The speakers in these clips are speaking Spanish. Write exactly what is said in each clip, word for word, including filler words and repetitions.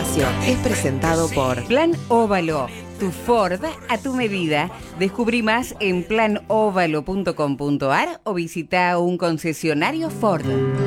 espacio es presentado por Plan Óvalo, tu Ford a tu medida. Descubrí más en plan óvalo punto com punto ar o visita un concesionario Ford.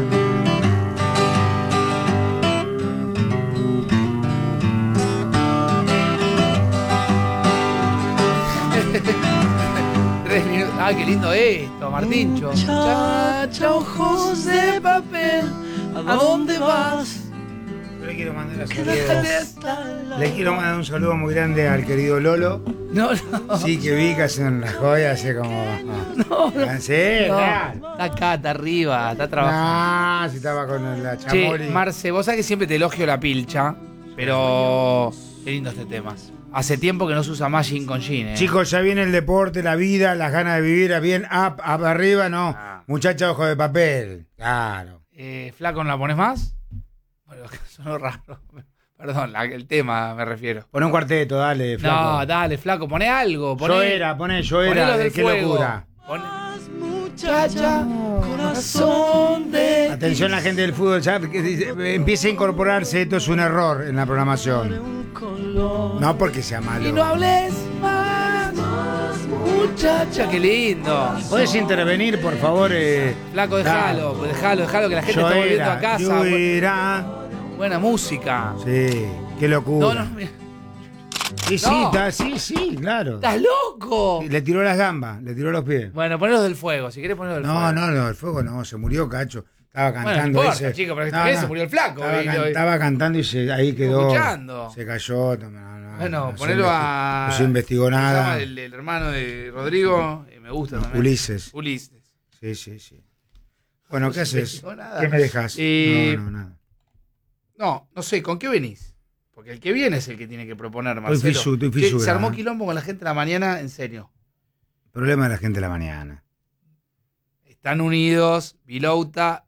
Tres minutos. Ah, qué lindo esto, Martincho. Muchacha, ojos de papel, ¿a dónde vas? Yo le quiero mandar a saludos. Le quiero mandar un saludo muy grande al querido Lolo. No, no. Sí, que vi que hacen las joyas, así como. No, no. Sí, No, claro. está acá, está arriba, está trabajando. No, si estaba con la Che, chamoli. Marce, vos sabés que siempre te elogio la pilcha, pero qué lindo este tema. Hace tiempo que no se usa más jean con jean, ¿eh? Chicos, ya viene el deporte, la vida, las ganas de vivir, bien up, up arriba, no. Ah. Muchacha, ojo de papel. Claro. Eh, ¿Flaco, no la pones más? Bueno, sonó raro. Perdón, la- el tema me refiero. Pon un cuarteto, dale, flaco. No, dale, Flaco, poné algo. Poné, Yo era, poné, yo poné era, lo de del qué fuego. locura. Poné- Muchacha, corazón de Atención la gente del fútbol, ya que dice, empieza a incorporarse, esto es un error en la programación. un color. No porque sea malo. Y no hables más, muchacha, qué lindo. ¿Puedes intervenir, por favor? Eh, Flaco, déjalo, pues déjalo, déjalo que la gente yo está volviendo era, a casa. yo Bu- era. Buena música. Sí, qué locura. No, no, mira. Sí, sí, No. está, sí, sí, claro. ¡Estás loco! Sí, le tiró las gambas, le tiró los pies. Bueno, ponelos del fuego, si querés ponerlos del No, fuego. no, no, el fuego no, se murió Cacho. Estaba Bueno, no cantando importa, ese. chico, pero No, esta vez no. se murió el flaco. Estaba, y- can- y- estaba cantando y se, ahí quedó. escuchando. Se cayó. No, no, no, Bueno, no ponelo se a. investi- No se investigó ¿cómo se nada. llama El, el hermano de Rodrigo, eh, me gusta también. Ulises. Ulises. Sí, sí, sí. Bueno, ¿qué No se haces? investigó nada. ¿Qué me dejas? Eh, No, no, nada. No, no sé, ¿con qué venís? Porque el que viene es el que tiene que proponer, Estoy Marcelo. fisu- estoy Che, fisura, se armó ¿eh? quilombo con la gente en la mañana, en serio. Problema de la gente de la mañana. Están unidos Vilouta,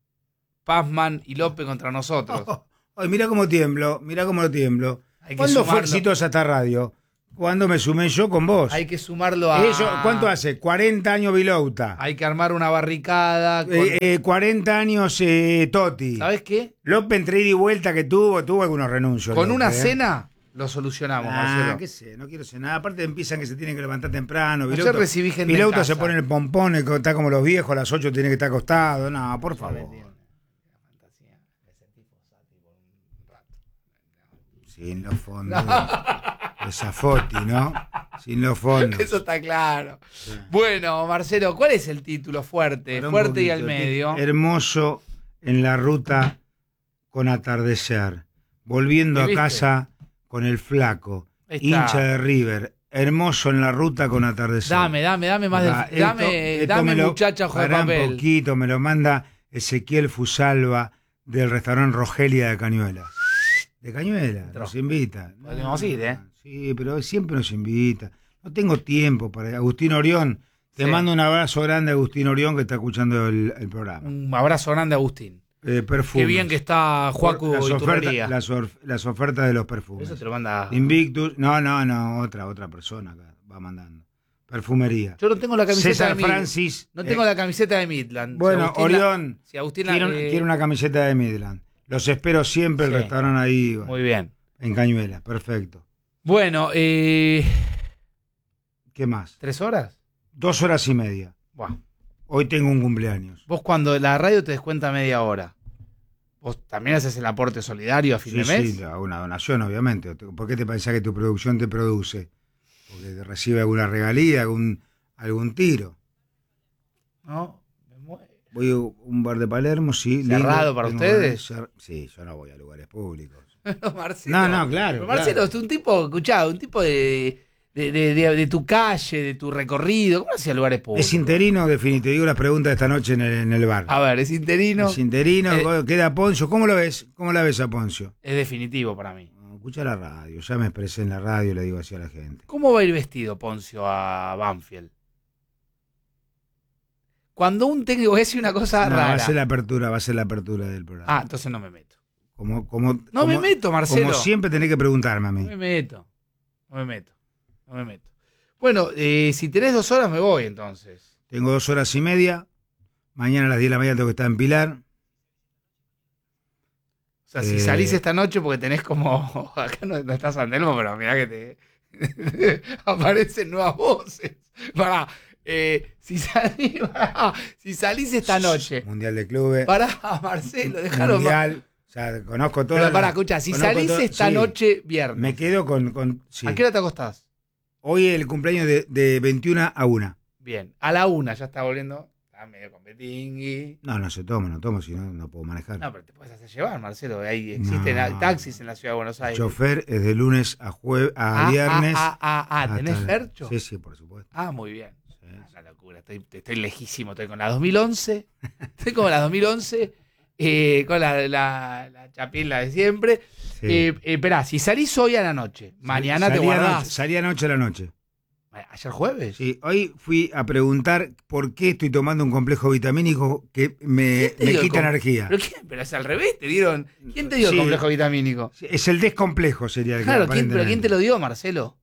Pazman y López contra nosotros. Oh, ay, mira cómo tiemblo, mira cómo lo tiemblo. Hay que ¿Cuándo fue sumarlo- exitosa esta radio? ¿Cuándo me sumé yo con vos? Hay que sumarlo a... Eso, ¿cuánto hace? cuarenta años Vilouta. Hay que armar una barricada. Con... Eh, eh, cuarenta años eh, Totti. ¿Sabes qué? López entre ida y vuelta que tuvo, tuvo algunos renuncios. Con López, una ¿eh? cena lo solucionamos, Ah, Marcelo. qué sé, no quiero cenar. Aparte empiezan que se tienen que levantar temprano. Ayer Vilouta, recibí gente en Vilouta casa. se pone el pompón, el- está como los viejos, a las ocho tiene que estar acostado. No, por favor. Sin los fondos. Esa Foti, ¿no? Sin los fondos. Eso está claro. Bueno, Marcelo, ¿cuál es el título fuerte? Para un Fuerte y poquito, al que- medio. Hermoso en la ruta con atardecer. Volviendo a ¿Viste? casa con el flaco. Ahí está. Hincha de River. Hermoso en la ruta con atardecer. Dame, dame, dame más Acá, del... Dame, esto- esto dame me lo- muchacha, ojo de pará un papel. poquito, me lo manda Ezequiel Fusalva del restaurante Rogelia de Cañuelas. De Cañuelas, Entró. nos invita. Podemos ir, ¿eh? Sí, pero siempre nos invita. No tengo tiempo para... Agustín Orión, te Sí. mando un abrazo grande a Agustín Orión que está escuchando el, el programa. Un abrazo grande, Agustín. Eh, perfumes. Qué bien que está Juacu las, y ofertas, Turrería. las, or- las ofertas de los perfumes. Eso te lo manda... Invictus, no, no, no, otra, otra persona acá va mandando. Perfumería. Yo no tengo la camiseta César de Midland. Francis. No tengo eh, la camiseta de Midland. Bueno, Si Agustín la- Orión, Si Agustín la- quiero, eh, quiero una camiseta de Midland. Los espero siempre, el Sí. restaurante ahí, Muy bien. en Cañuelas, perfecto. Bueno, eh... ¿Qué más? ¿tres horas? Dos horas y media. Buah. Hoy tengo un cumpleaños. Vos cuando la radio te descuenta media hora, ¿vos también haces el aporte solidario a fin Sí, de mes? sí, hago una donación, obviamente. ¿Por qué te pensás que tu producción te produce? Porque te recibe alguna regalía, algún, algún tiro. ¿No? Me muero. Voy a un bar de Palermo, sí. lindo, ¿Cerrado para tengo ustedes? ganas de cer- Sí, yo no voy a lugares públicos. Marcelo. No, no, claro, Pero Marcelo, claro. es un tipo, escuchá, un tipo de, de, de, de- de tu calle, de tu recorrido. ¿Cómo hacía lugares públicos? Es interino, definitivamente. Digo las preguntas de esta noche en el, en el bar. A ver, es interino. Es interino, Eh, queda Poncio. ¿Cómo lo ves? ¿Cómo la ves a Poncio? Es definitivo para mí. No, escucha la radio. Ya me expresé en la radio y le digo así a la gente. ¿Cómo va a ir vestido Poncio a Banfield? Cuando un técnico voy a decir una cosa No, va a rara. ser la apertura, va a ser la apertura del programa. Ah, entonces no me meto. Como, como, No como- me meto, Marcelo. Como siempre tenés que preguntarme a No mí. me meto. No me meto. No me meto. Bueno, eh, si tenés dos horas me voy entonces. Tengo dos horas y media. Mañana a las diez de la mañana tengo que estar en Pilar. sea, si Eh, salís esta noche porque tenés como... Acá no, no estás Andelmo, pero mirá que te... aparecen nuevas voces. Pará, eh, si, salís, pará, si salís esta noche... Mundial de clubes. Pará, Marcelo, dejalo... Mundial. O sea, conozco todo. Pero pará, escucha, si salís esta sí, noche viernes, me quedo con. con sí. ¿a qué hora te acostás? Hoy el cumpleaños de, de veintiuna a una. Bien, a la una ya está volviendo... Está medio con betingui. No, no se toma, no tomo, si no, no puedo manejar. No, pero te puedes hacer llevar, Marcelo. Ahí existen No. taxis en la ciudad de Buenos Aires. Chofer es de lunes a jueves a Ah, viernes. Ah, ah, ah, ah. ¿Tenés hasta- Fercho? Sí, sí, por supuesto. Ah, muy bien. Sí. Una locura. Estoy, estoy lejísimo. Estoy con la dos mil once. Estoy con la dos mil once. Eh, con la, la, la chapila de siempre. Sí. Eh, eh, esperá, si salís hoy a la noche, mañana te Salí anoche- guardás. Salí anoche a la noche. ¿Ayer jueves? Sí, hoy fui a preguntar por qué estoy tomando un complejo vitamínico que me, ¿Quién te me dio el quita com- energía. ¿Pero, qué? Pero es al revés, te dieron. ¿Quién te dio Sí. el complejo vitamínico? Sí, es el descomplejo, sería el que Claro, ¿quién, pero ¿quién aparentemente. te lo dio, Marcelo?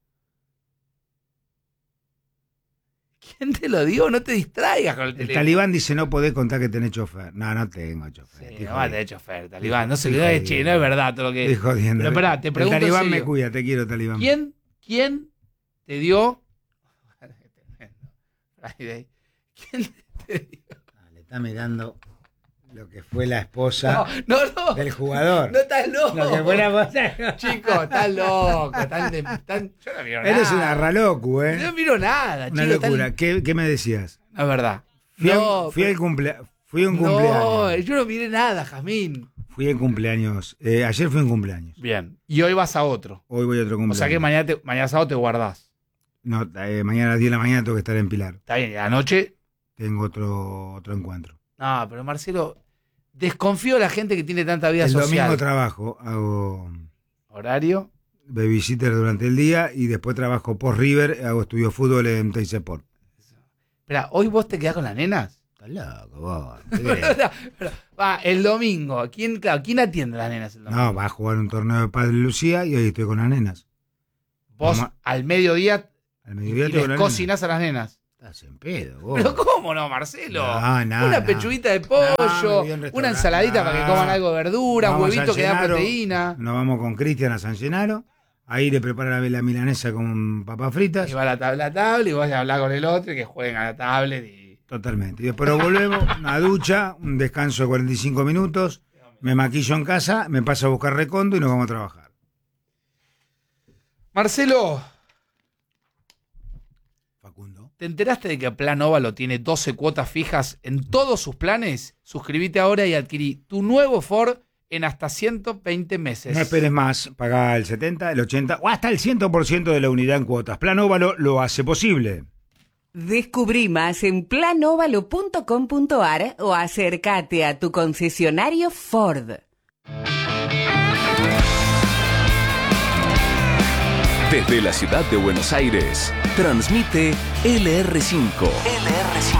¿Quién te lo dio? No te distraigas con el El teléfono. talibán dice no podés contar que tenés chofer. No, no tengo chofer. Sí, Estoy no jodiendo. va de chofer, talibán. No se Estoy le da jodiendo. che, no es verdad todo lo que. Estoy jodiendo. Pero pará, te El pregunto en talibán me serio. cuida, te quiero, talibán. ¿Quién, quién te dio. Friday. ¿Quién te dio? Ah, le está mirando lo que fue la esposa No, no, no. del jugador. No estás loco. Lo que fue la esposa. Chico, estás loco. Están de, están- yo no miro nada. Eres una ralocu, ¿eh? Yo no miro nada, Una chico. están- locura. ¿Qué, qué me decías? No es verdad. Fui, no, a, fui pero- al cumplea- fui a un no, cumpleaños. yo no miré nada, Jazmín. Fui al cumpleaños. Eh, ayer fui a un cumpleaños. Bien. Y hoy vas a otro. Hoy voy a otro O cumpleaños. sea que mañana, te, mañana sábado te guardás. No, eh, mañana a las diez de la mañana tengo que estar en Pilar. Está bien, y a la noche. Tengo otro, otro encuentro. No, pero Marcelo, desconfío de la gente que tiene tanta vida El social. domingo trabajo, hago Horario. babysitter durante el día y después trabajo post River, hago estudio de fútbol en Teis Sport. Espera, ¿hoy vos te quedás con las nenas? Estás loco, vos. ¿Qué querés? Pero, va, el domingo. ¿Quién, claro, ¿quién atiende a las nenas el domingo? No, va a jugar un torneo de Padre Lucía y hoy estoy con las nenas. Vos Mamá. al mediodía Al y mediodía estoy les con las nenas. cocinás a las nenas. Estás en pedo, vos. Pero ¿cómo no, Marcelo? No, no, una no. pechuguita de pollo, No, me voy a un una restaurante. ensaladita para que coman algo de verdura, un Vamos a huevito San que da Gennaro, proteína. Nos vamos con Cristian a San Gennaro. Ahí le prepara la, la milanesa con papas fritas. Y va a la tabla a tabla y vos a hablar con el otro y que jueguen a la tablet y... Totalmente. Y después nos volvemos, una ducha, un descanso de cuarenta y cinco minutos. Me maquillo en casa, me paso a buscar recondo y nos vamos a trabajar. Marcelo, Facundo. ¿te enteraste de que Plan Óvalo tiene doce cuotas fijas en todos sus planes? Suscríbete ahora y adquirí tu nuevo Ford en hasta ciento veinte meses. No esperes más, pagá el setenta, el ochenta o hasta el cien por ciento de la unidad en cuotas. Plan Óvalo lo hace posible. Descubrí más en plan óvalo punto com punto ar o acércate a tu concesionario Ford. Desde la ciudad de Buenos Aires, transmite L R cinco. L R cinco.